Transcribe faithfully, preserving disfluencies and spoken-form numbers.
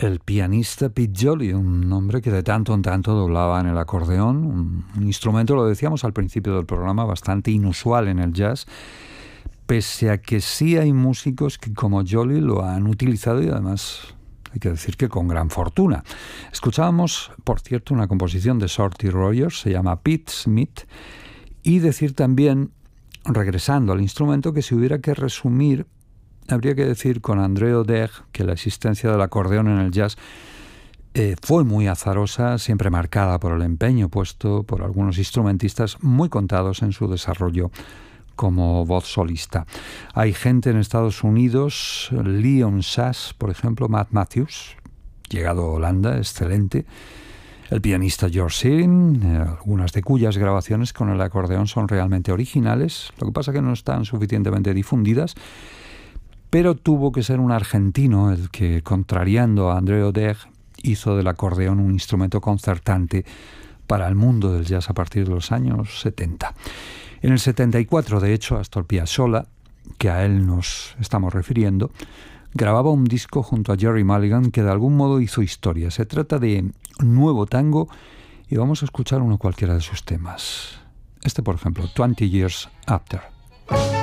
el pianista Pete Jolly, un hombre que de tanto en tanto doblaba en el acordeón, un, un instrumento, lo decíamos al principio del programa, bastante inusual en el jazz, pese a que sí hay músicos que como Jolly lo han utilizado y además hay que decir que con gran fortuna. Escuchábamos, por cierto, una composición de Shorty Rogers, se llama Pete Smith, y decir también, regresando al instrumento, que si hubiera que resumir, habría que decir con André Oder que la existencia del acordeón en el jazz eh, fue muy azarosa, siempre marcada por el empeño puesto por algunos instrumentistas muy contados en su desarrollo como voz solista. Hay gente en Estados Unidos, Leon Sass, por ejemplo, Matt Matthews, llegado a Holanda, excelente, el pianista George Shearing, eh, algunas de cuyas grabaciones con el acordeón son realmente originales, lo que pasa que no están suficientemente difundidas, pero tuvo que ser un argentino el que, contrariando a André Oder, hizo del acordeón un instrumento concertante para el mundo del jazz a partir de los años setenta. En el setenta y cuatro, de hecho, Astor Piazzolla, que a él nos estamos refiriendo, grababa un disco junto a Gerry Mulligan que de algún modo hizo historia. Se trata de Nuevo Tango y vamos a escuchar uno cualquiera de sus temas. Este, por ejemplo, twenty years after.